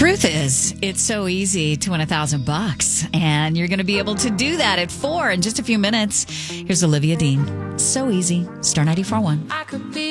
Truth is, it's so easy to win $1,000, and you're going to be able to do that at 4 in just a few minutes. Here's Olivia Dean. So easy. Star 94.1. I could be